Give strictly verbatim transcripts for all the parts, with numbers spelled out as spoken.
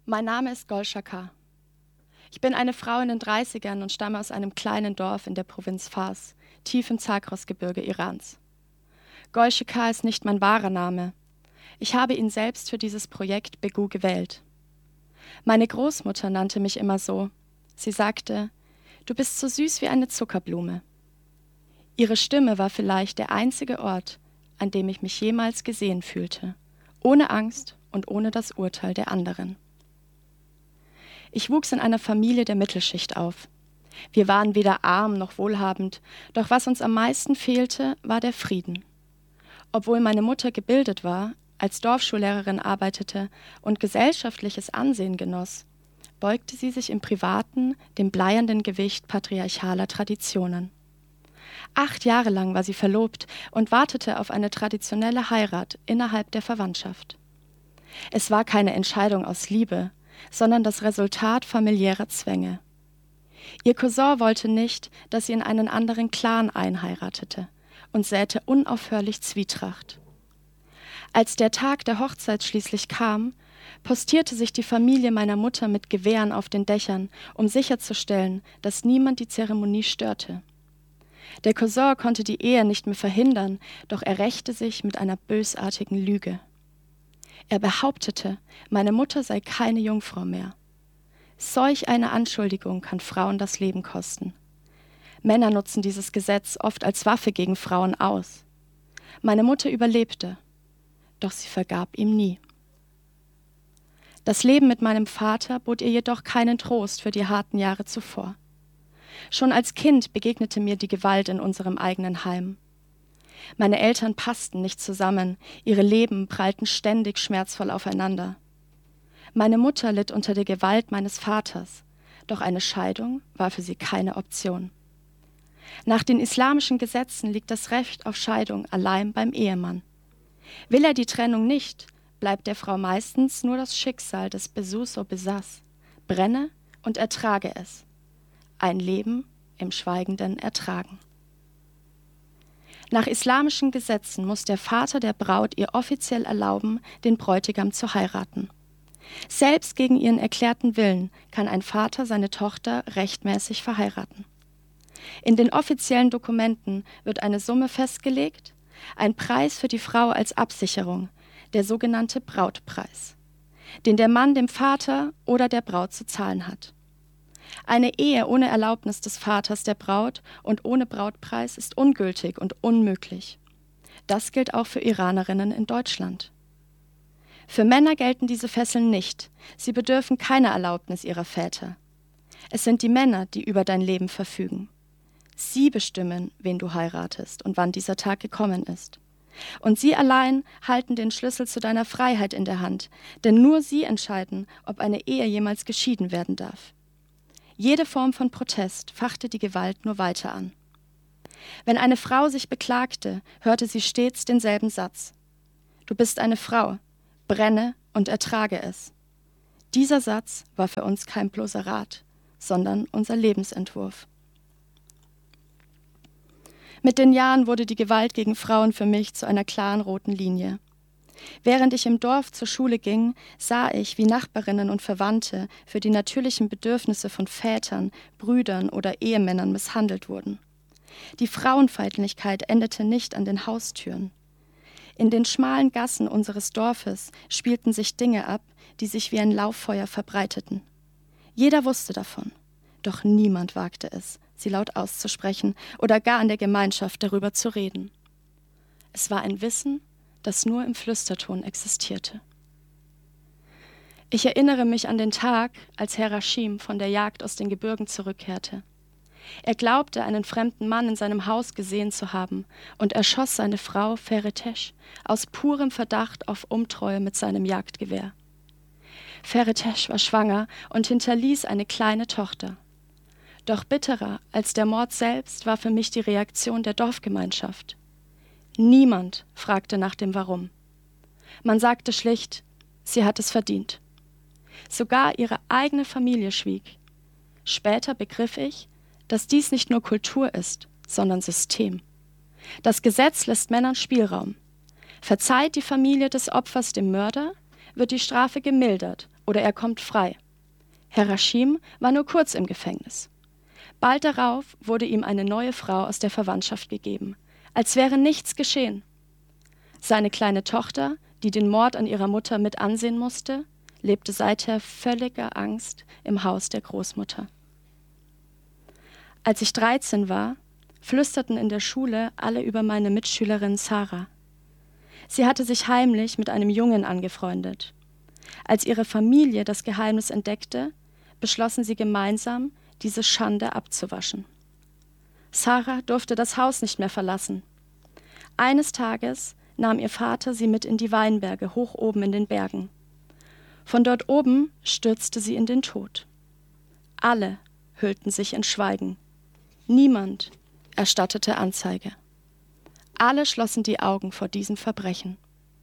Mein Name ist Gol Shakar. Ich bin eine Frau in den dreißigern und stamme aus einem kleinen Dorf in der Provinz Fars, tief im Zagros-Gebirge Irans. Gol Shakar ist nicht mein wahrer Name. Ich habe ihn selbst für dieses Projekt Begu gewählt. Meine Großmutter nannte mich immer so. Sie sagte, du bist so süß wie eine Zuckerblume. Ihre Stimme war vielleicht der einzige Ort, an dem ich mich jemals gesehen fühlte, ohne Angst und ohne das Urteil der anderen. Ich wuchs in einer Familie der Mittelschicht auf. Wir waren weder arm noch wohlhabend, doch was uns am meisten fehlte, war der Frieden. Obwohl meine Mutter gebildet war, als Dorfschullehrerin arbeitete und gesellschaftliches Ansehen genoss, beugte sie sich im Privaten dem bleiernden Gewicht patriarchaler Traditionen. Acht Jahre lang war sie verlobt und wartete auf eine traditionelle Heirat innerhalb der Verwandtschaft. Es war keine Entscheidung aus Liebe, sondern das Resultat familiärer Zwänge. Ihr Cousin wollte nicht, dass sie in einen anderen Clan einheiratete und säte unaufhörlich Zwietracht. Als der Tag der Hochzeit schließlich kam, postierte sich die Familie meiner Mutter mit Gewehren auf den Dächern, um sicherzustellen, dass niemand die Zeremonie störte. Der Cousin konnte die Ehe nicht mehr verhindern, doch er rächte sich mit einer bösartigen Lüge. Er behauptete, meine Mutter sei keine Jungfrau mehr. Solch eine Anschuldigung kann Frauen das Leben kosten. Männer nutzen dieses Gesetz oft als Waffe gegen Frauen aus. Meine Mutter überlebte, doch sie vergab ihm nie. Das Leben mit meinem Vater bot ihr jedoch keinen Trost für die harten Jahre zuvor. Schon als Kind begegnete mir die Gewalt in unserem eigenen Heim. Meine Eltern passten nicht zusammen, ihre Leben prallten ständig schmerzvoll aufeinander. Meine Mutter litt unter der Gewalt meines Vaters, doch eine Scheidung war für sie keine Option. Nach den islamischen Gesetzen liegt das Recht auf Scheidung allein beim Ehemann. Will er die Trennung nicht, bleibt der Frau meistens nur das Schicksal des Besuso besaß, brenne und ertrage es. Ein Leben im schweigenden Ertragen. Nach islamischen Gesetzen muss der Vater der Braut ihr offiziell erlauben, den Bräutigam zu heiraten. Selbst gegen ihren erklärten Willen kann ein Vater seine Tochter rechtmäßig verheiraten. In den offiziellen Dokumenten wird eine Summe festgelegt, ein Preis für die Frau als Absicherung, der sogenannte Brautpreis, den der Mann dem Vater oder der Braut zu zahlen hat. Eine Ehe ohne Erlaubnis des Vaters der Braut und ohne Brautpreis ist ungültig und unmöglich. Das gilt auch für Iranerinnen in Deutschland. Für Männer gelten diese Fesseln nicht. Sie bedürfen keiner Erlaubnis ihrer Väter. Es sind die Männer, die über dein Leben verfügen. Sie bestimmen, wen du heiratest und wann dieser Tag gekommen ist. Und sie allein halten den Schlüssel zu deiner Freiheit in der Hand, denn nur sie entscheiden, ob eine Ehe jemals geschieden werden darf. Jede Form von Protest fachte die Gewalt nur weiter an. Wenn eine Frau sich beklagte, hörte sie stets denselben Satz. Du bist eine Frau, brenne und ertrage es. Dieser Satz war für uns kein bloßer Rat, sondern unser Lebensentwurf. Mit den Jahren wurde die Gewalt gegen Frauen für mich zu einer klaren roten Linie. Während ich im Dorf zur Schule ging, sah ich, wie Nachbarinnen und Verwandte für die natürlichen Bedürfnisse von Vätern, Brüdern oder Ehemännern misshandelt wurden. Die Frauenfeindlichkeit endete nicht an den Haustüren. In den schmalen Gassen unseres Dorfes spielten sich Dinge ab, die sich wie ein Lauffeuer verbreiteten. Jeder wusste davon, doch niemand wagte es, sie laut auszusprechen oder gar in der Gemeinschaft darüber zu reden. Es war ein Wissen, das nur im Flüsterton existierte. Ich erinnere mich an den Tag, als Herr Rashim von der Jagd aus den Gebirgen zurückkehrte. Er glaubte, einen fremden Mann in seinem Haus gesehen zu haben und erschoss seine Frau Feretesh aus purem Verdacht auf Untreue mit seinem Jagdgewehr. Feretesh war schwanger und hinterließ eine kleine Tochter. Doch bitterer als der Mord selbst war für mich die Reaktion der Dorfgemeinschaft. Niemand fragte nach dem Warum. Man sagte schlicht, sie hat es verdient. Sogar ihre eigene Familie schwieg. Später begriff ich, dass dies nicht nur Kultur ist, sondern System. Das Gesetz lässt Männern Spielraum. Verzeiht die Familie des Opfers dem Mörder, wird die Strafe gemildert oder er kommt frei. Herr Rashim war nur kurz im Gefängnis. Bald darauf wurde ihm eine neue Frau aus der Verwandtschaft gegeben, als wäre nichts geschehen. Seine kleine Tochter, die den Mord an ihrer Mutter mit ansehen musste, lebte seither völliger Angst im Haus der Großmutter. Als ich dreizehn war, flüsterten in der Schule alle über meine Mitschülerin Sarah. Sie hatte sich heimlich mit einem Jungen angefreundet. Als ihre Familie das Geheimnis entdeckte, beschlossen sie gemeinsam, diese Schande abzuwaschen. Sarah durfte das Haus nicht mehr verlassen. Eines Tages nahm ihr Vater sie mit in die Weinberge hoch oben in den Bergen. Von dort oben stürzte sie in den Tod. Alle hüllten sich in Schweigen. Niemand erstattete Anzeige. Alle schlossen die Augen vor diesem Verbrechen.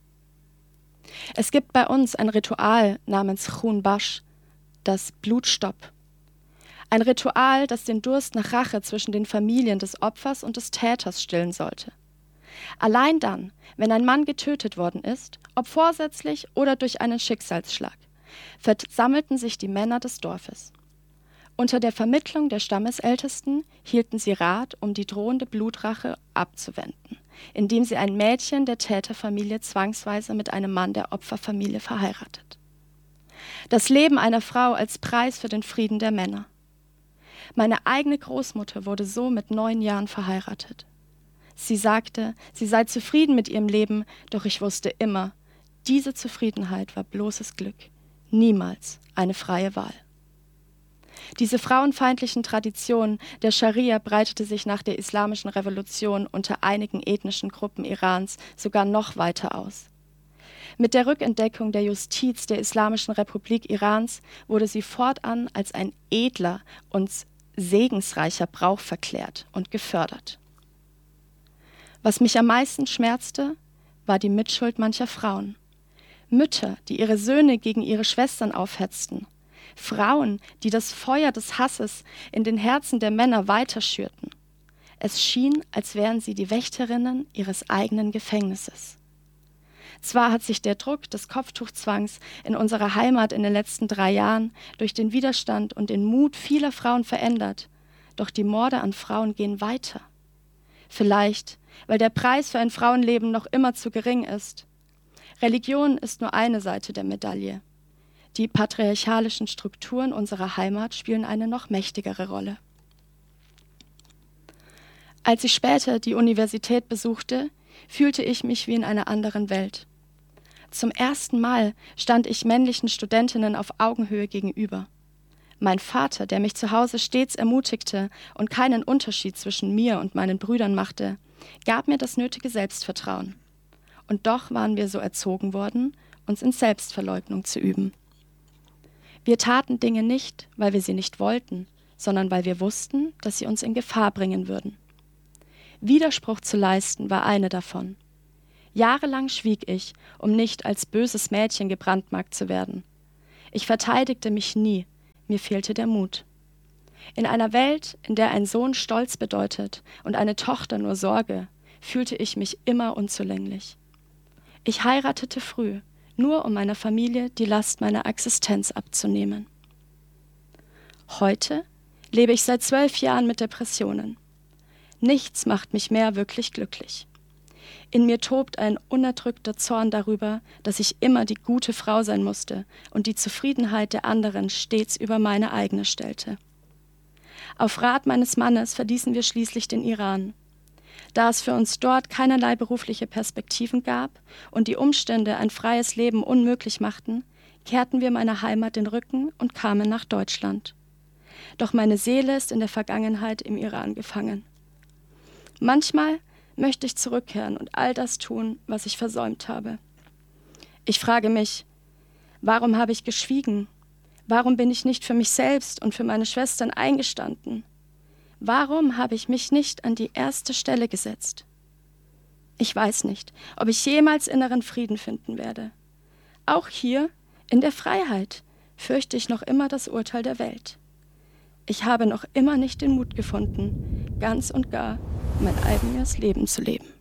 Es gibt bei uns ein Ritual namens Khun Bash, das Blutstopp. Ein Ritual, das den Durst nach Rache zwischen den Familien des Opfers und des Täters stillen sollte. Allein dann, wenn ein Mann getötet worden ist, ob vorsätzlich oder durch einen Schicksalsschlag, versammelten sich die Männer des Dorfes. Unter der Vermittlung der Stammesältesten hielten sie Rat, um die drohende Blutrache abzuwenden, indem sie ein Mädchen der Täterfamilie zwangsweise mit einem Mann der Opferfamilie verheiratet. Das Leben einer Frau als Preis für den Frieden der Männer. Meine eigene Großmutter wurde so mit neun Jahren verheiratet. Sie sagte, sie sei zufrieden mit ihrem Leben, doch ich wusste immer, diese Zufriedenheit war bloßes Glück, niemals eine freie Wahl. Diese frauenfeindlichen Traditionen der Scharia breitete sich nach der Islamischen Revolution unter einigen ethnischen Gruppen Irans sogar noch weiter aus. Mit der Rückentdeckung der Justiz der Islamischen Republik Irans wurde sie fortan als ein edler und segensreicher Brauch verklärt und gefördert. Was mich am meisten schmerzte, war die Mitschuld mancher Frauen. Mütter, die ihre Söhne gegen ihre Schwestern aufhetzten. Frauen, die das Feuer des Hasses in den Herzen der Männer weiterschürten. Es schien, als wären sie die Wächterinnen ihres eigenen Gefängnisses. Zwar hat sich der Druck des Kopftuchzwangs in unserer Heimat in den letzten drei Jahren durch den Widerstand und den Mut vieler Frauen verändert, doch die Morde an Frauen gehen weiter. Vielleicht, weil der Preis für ein Frauenleben noch immer zu gering ist. Religion ist nur eine Seite der Medaille. Die patriarchalischen Strukturen unserer Heimat spielen eine noch mächtigere Rolle. Als ich später die Universität besuchte, fühlte ich mich wie in einer anderen Welt. Zum ersten Mal stand ich männlichen Studentinnen auf Augenhöhe gegenüber. Mein Vater, der mich zu Hause stets ermutigte und keinen Unterschied zwischen mir und meinen Brüdern machte, gab mir das nötige Selbstvertrauen. Und doch waren wir so erzogen worden, uns in Selbstverleugnung zu üben. Wir taten Dinge nicht, weil wir sie nicht wollten, sondern weil wir wussten, dass sie uns in Gefahr bringen würden. Widerspruch zu leisten war eine davon. Jahrelang schwieg ich, um nicht als böses Mädchen gebrandmarkt zu werden. Ich verteidigte mich nie, mir fehlte der Mut. In einer Welt, in der ein Sohn Stolz bedeutet und eine Tochter nur Sorge, fühlte ich mich immer unzulänglich. Ich heiratete früh, nur um meiner Familie die Last meiner Existenz abzunehmen. Heute lebe ich seit zwölf Jahren mit Depressionen. Nichts macht mich mehr wirklich glücklich. In mir tobt ein unerdrückter Zorn darüber, dass ich immer die gute Frau sein musste und die Zufriedenheit der anderen stets über meine eigene stellte. Auf Rat meines Mannes verließen wir schließlich den Iran. Da es für uns dort keinerlei berufliche Perspektiven gab und die Umstände ein freies Leben unmöglich machten, kehrten wir meiner Heimat den Rücken und kamen nach Deutschland. Doch meine Seele ist in der Vergangenheit im Iran gefangen. Manchmal möchte ich zurückkehren und all das tun, was ich versäumt habe. Ich frage mich, warum habe ich geschwiegen? Warum bin ich nicht für mich selbst und für meine Schwestern eingestanden? Warum habe ich mich nicht an die erste Stelle gesetzt? Ich weiß nicht, ob ich jemals inneren Frieden finden werde. Auch hier, in der Freiheit, fürchte ich noch immer das Urteil der Welt. Ich habe noch immer nicht den Mut gefunden, ganz und gar mein eigenes Leben zu leben.